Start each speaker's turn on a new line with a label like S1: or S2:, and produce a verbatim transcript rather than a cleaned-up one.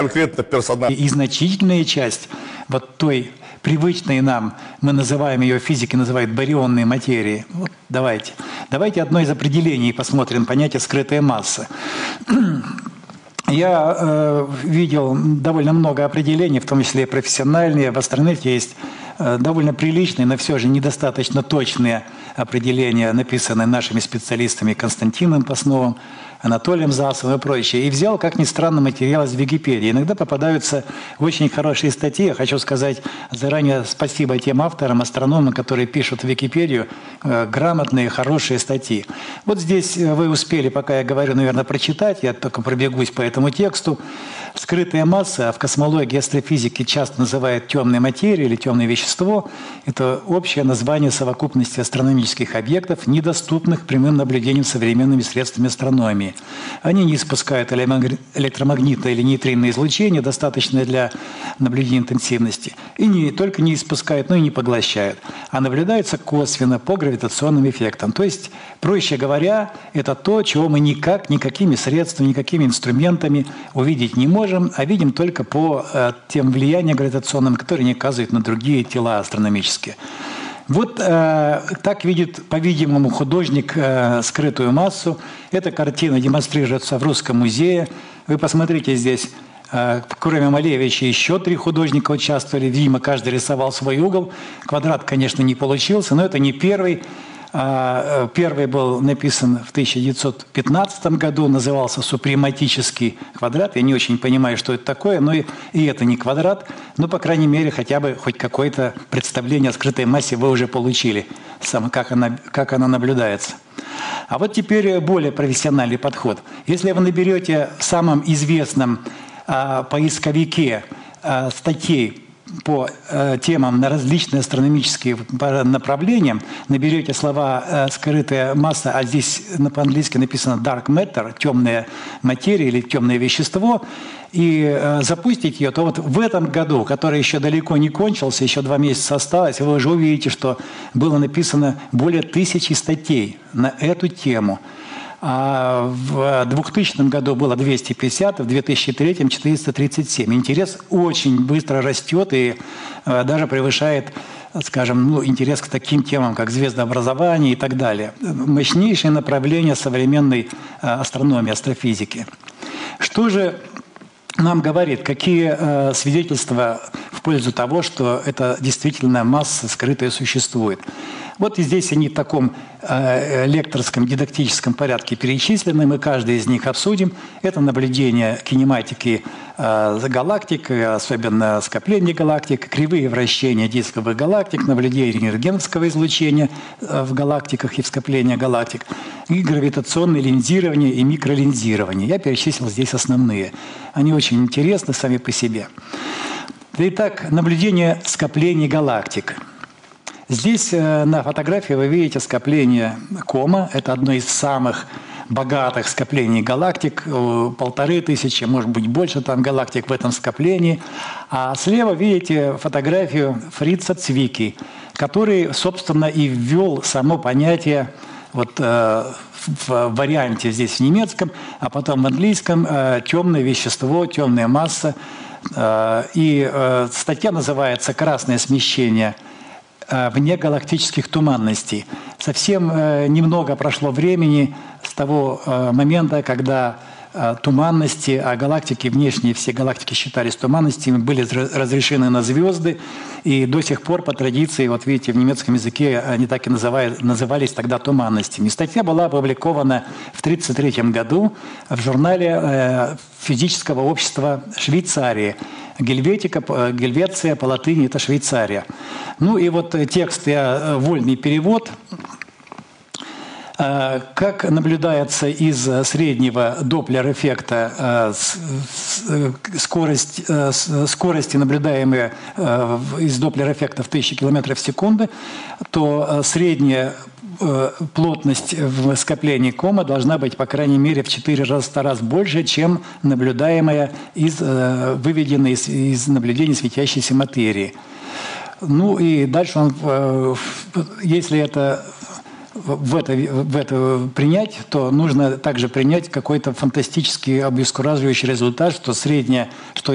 S1: конкретно персонаж.
S2: И значительная часть вот той привычной нам, мы называем ее, физики называют барионной материи. Вот давайте. Давайте одно из определений посмотрим, понятие скрытая масса. Я э, видел довольно много определений, в том числе и профессиональные. В интернете есть э, довольно приличные, но все же недостаточно точные определения, написанные нашими специалистами Константином Пасновым, Анатолием Засовым и прочее. И взял, как ни странно, материал из Википедии. Иногда попадаются очень хорошие статьи. Я хочу сказать заранее спасибо тем авторам, астрономам, которые пишут в Википедию э, грамотные, хорошие статьи. Вот здесь вы успели, пока я говорю, наверное, прочитать. Я только пробегусь по этому тексту. Скрытая масса в космологии и астрофизике часто называют темной материей или темное вещество. Это общее название совокупности астрономических объектов, недоступных прямым наблюдениям современными средствами астрономии. Они не испускают электромагнитное или нейтринное излучение, достаточное для наблюдения интенсивности, и не только не испускают, но и не поглощают, а наблюдаются косвенно по гравитационным эффектам. То есть, проще говоря, это то, чего мы никак, никакими средствами, никакими инструментами увидеть не можем, а видим только по э, тем влияниям гравитационным, которые не оказывают на другие тела астрономические. Вот э, так видит, по-видимому, художник э, скрытую массу. Эта картина демонстрируется в Русском музее. Вы посмотрите здесь, э, кроме Малевича, еще три художника участвовали. Видимо, каждый рисовал свой угол. Квадрат, конечно, не получился, но это не первый. Первый был написан в тысяча девятьсот пятнадцатом году, назывался «Супрематический квадрат». Я не очень понимаю, что это такое, но и, и это не квадрат. Но, по крайней мере, хотя бы хоть какое-то представление о скрытой массе вы уже получили, сам, как, она, как она наблюдается. А вот теперь более профессиональный подход. Если вы наберете в самом известном а, поисковике а, статей по э, темам на различные астрономические направления, наберете слова э, «скрытая масса», а здесь по-английски написано «dark matter», «темная материя» или «темное вещество», и э, запустить ее, то вот в этом году, который еще далеко не кончился, еще два месяца осталось, вы уже увидите, что было написано более тысячи статей на эту тему. А в двухтысячном году было двести пятьдесят, в две тысячи третьем – четыреста тридцать семь. Интерес очень быстро растет и даже превышает, скажем, ну, интерес к таким темам, как звездообразование и так далее. Мощнейшее направление современной астрономии, астрофизики. Что же нам говорит, какие свидетельства в пользу того, что это действительно масса скрытая существует? Вот и здесь они в таком э, лекторском, дидактическом порядке перечислены, мы каждый из них обсудим. Это наблюдение кинематики э, галактик, особенно скопления галактик, кривые вращения дисковых галактик, наблюдение рентгеновского излучения э, в галактиках и в скоплениях галактик, и гравитационное линзирование и микролинзирование. Я перечислил здесь основные. Они очень интересны сами по себе. Итак, наблюдение скоплений галактик. Здесь на фотографии вы видите скопление Кома. Это одно из самых богатых скоплений галактик. Полторы тысячи, может быть, больше там галактик в этом скоплении. А слева видите фотографию Фрица Цвики, который, собственно, и ввел само понятие вот, в варианте здесь в немецком, а потом в английском темное вещество, темная масса. И статья называется «Красное смещение вне галактических туманностей». Совсем немного прошло времени с того момента, когда туманности, а галактики, внешние все галактики считались туманностями, были разрешены на звезды, и до сих пор по традиции, вот видите, в немецком языке они так и назывались тогда туманностями. Статья была опубликована в тысяча девятьсот тридцать третьем году в журнале физического общества Швейцарии. Гельветика, Гельвеция по латыни – это Швейцария. Ну и вот текст, я, вольный перевод. Как наблюдается из среднего доплер-эффекта скорость, скорости, наблюдаемые из доплер-эффекта в тысячи километров в секунду, то средняя плотность в скоплении Кома должна быть, по крайней мере, в четыре раз больше, чем наблюдаемая из, выведенная из, из наблюдений светящейся материи. Ну и дальше он, если это в это, в это принять, то нужно также принять какой-то фантастический обескураживающий результат, что средняя, что